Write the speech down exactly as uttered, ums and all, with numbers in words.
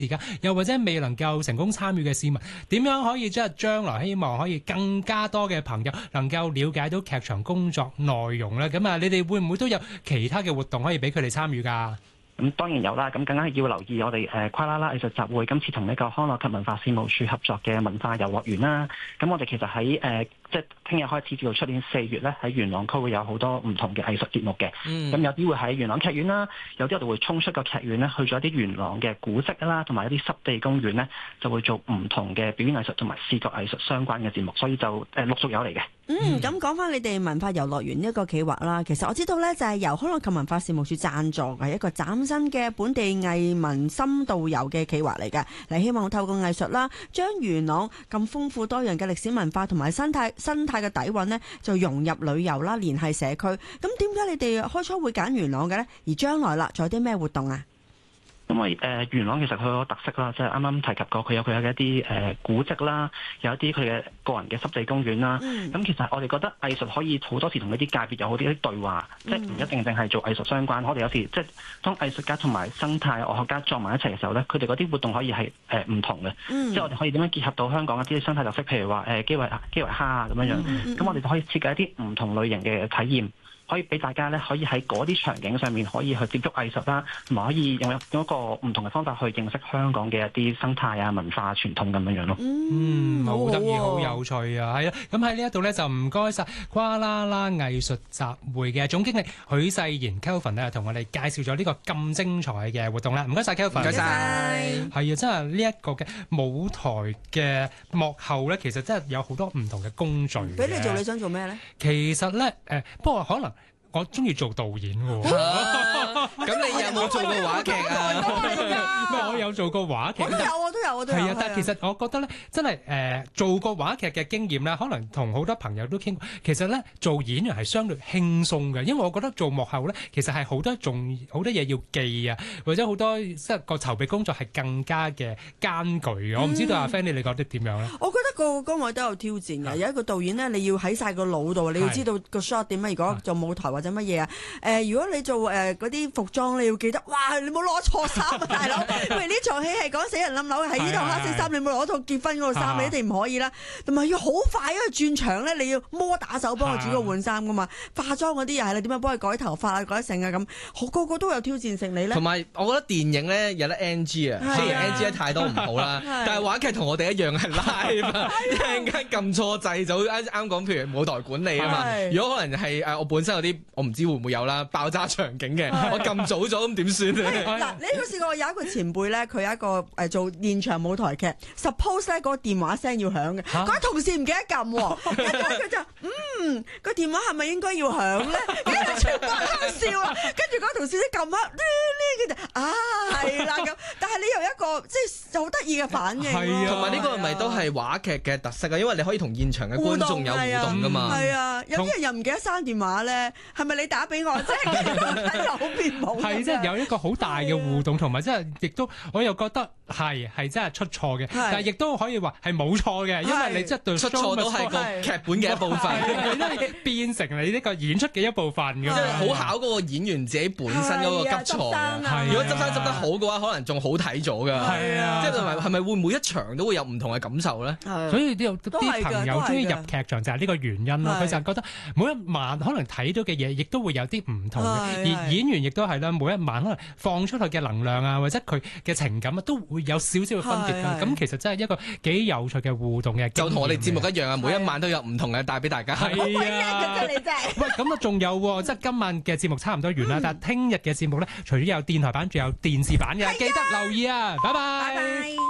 而家又或者未能夠成功參與嘅市民，點樣可以即係將來希望可以更加多嘅朋友能夠了解到劇場工作內容咧？咁啊，你哋會唔會都有其他嘅活動可以俾佢哋參與㗎？ 咁當然有啦，咁更加要留意我哋誒跨啦啦藝術集會今次同呢個康樂及文化事務處合作嘅文化遊樂園啦。咁我哋其實喺誒、呃、即係聽日開始至到出年四月咧，喺元朗區會有好多唔同嘅藝術節目嘅。咁、嗯、有啲會喺元朗劇院啦，有啲我哋會衝出個劇院咧，去咗一啲元朗嘅古蹟啦，同埋一啲濕地公園咧，就會做唔同嘅表演藝術同埋視覺藝術相關嘅節目，所以就誒、呃、陸續有嚟嘅。 嗯，咁講翻你哋文化遊樂園一個企劃啦，其實我知道咧就係由康樂及文化事務處贊助嘅一個嶄新嘅本地藝文深度遊嘅企劃嚟嘅，嚟希望透過藝術啦，將元朗咁豐富多樣嘅歷史文化同埋生態生態嘅底蘊呢，就融入旅遊啦，連繫社區。咁點解你哋開初會揀元朗嘅呢？而將來啦，仲有啲咩活動啊？ 因為誒、呃、元朗其實佢有個特色啦，即係啱啱提及過，佢有佢有一啲誒、呃、古蹟啦，有一啲佢嘅個人嘅濕地公園啦。咁、嗯、其實我哋覺得藝術可以好多時同呢啲界別有好啲啲對話，嗯、即係唔一定淨係做藝術相關。我哋有時即係當藝術家同埋生態樂學家撞埋一齊嘅時候咧，佢哋嗰啲活動可以係誒唔同嘅。嗯、即係我哋可以點樣結合到香港一啲生態特色，譬如話誒基圍基圍蝦啊咁樣樣。咁、嗯嗯、我哋就可以設計一啲唔同類型嘅體驗。可以俾大家咧，可以喺嗰啲場景上面可以去接觸藝術啦，同埋可以用用一個唔同嘅方法去認識香港嘅一啲生態啊、文化傳統咁樣樣咯。 嗯，好得意，好有趣啊！係啊，咁喺呢一度咧就唔該晒跨啦啦藝術集會嘅總經理許世賢 Kelvin 咧，同我哋介紹咗呢個咁精彩嘅活動啦。唔該晒 Kelvin，唔該晒。係啊，真係呢一個嘅舞台嘅幕後咧，其實真係有好多唔同嘅工序。 俾你做，你想做咩咧？ 其實咧，誒、呃，不過可能。我中意做導演喎， 咁你有冇做過話劇啊？ 我有做過話劇， 我都有，我都有，我都有。係啊，但係其實我覺得咧，真係誒、呃、做過話劇嘅經驗咧，可能同好多朋友都傾過。其實咧，做演員係相對輕鬆嘅，因為我覺得做幕後咧，其實係好多仲好多嘢要記啊，或者好多即係個籌備工作係更加嘅艱巨嘅。我唔知道阿 Fanny 你覺得點樣咧？ 我覺得個個崗位都有挑戰嘅。有一個導演咧，你要喺晒個腦度，你要知道個 shot 點啊。如果做舞台或者乜嘢啊？誒、呃，如果你做誒嗰啲服裝，你要記得，哇！你冇攞錯衫啊，大佬！因為呢場戲係講死人冧樓，喺呢套黑色衫，你冇攞套結婚嗰套衫，你一定唔可以啦。同埋要好快，因為轉場咧，你要摸打手幫個主角換衫噶嘛。化妝嗰啲又係你點樣幫佢改頭髮啊、改成啊咁，好個個都有挑戰性。你咧？同埋我覺得電影咧有得 N G 啊，雖然 N G 得太多唔好啦，但係話劇同我哋一樣係 live 啊，一陣間撳錯掣就啱啱講，譬如舞台管理啊嘛。如果可能係誒我本身有啲我唔知會唔會有啦，爆炸場景嘅，我撳早咗咁點算咧？嗱，你有冇試過有一個前輩咧，佢有一個誒做現場舞台劇 ，suppose 咧嗰個電話聲要響嘅，嗰啲同事唔記得撳，跟住佢就嗯個電話係咪應該要響咧？跟住全部人笑啦，跟住嗰個同事都撳啊，呢呢跟住啊係啦咁，但係你有一個即係好得意嘅反應，係啊，同埋呢個係咪都係話劇嘅特色啊？因為你可以同現場嘅觀眾有互動噶嘛，係啊，有啲人又唔記得刪電話咧，係咪你打俾我啫？有變冇？係即係有一個好大嘅互動，同埋即係亦都我又覺得係係真係出錯嘅，但係亦都可以話係冇錯嘅，因為你即係對出錯都係個劇本嘅一部分，變成你呢個演出嘅一部分咁樣，好考嗰個演員自己本身嗰個急錯。如果執生執得好嘅話，可能仲好睇咗㗎。係啊，即係同埋係咪會每一場都會有唔同嘅感受咧？所以啲啲朋友中意入劇場就係呢個原因咯。佢就係覺得每一晚可能睇到嘅嘢，亦都會有啲唔同嘅。而演員亦都係啦，每一晚可能放出去嘅能量啊，或者佢嘅情感啊，都會有少少嘅分別㗎。咁其實真係一個幾有趣嘅互動嘅，就同我哋節目一樣啊！每一晚都有唔同嘅帶俾大家。係啊，真係真係。喂，咁啊仲有喎，即係今晚嘅節目差唔多完啦，但係聽日嘅節目咧，除咗有電台版，仲有電視版嘅，記得留意啊！拜拜。